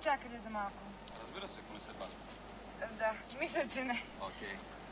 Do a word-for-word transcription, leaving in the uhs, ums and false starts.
изчакали за малко? Разбира се, ако не се бавим. Да, мисля, че не. Окей.